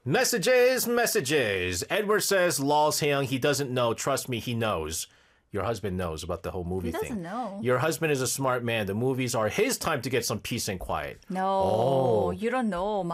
Messages. Edward says, lol, Seyoung, he doesn't know. Trust me, he knows. Your husband knows about the whole movie He thing. doesn't know. Your husband is a smart man. The movies are his time to get some peace and quiet. No, you don't know.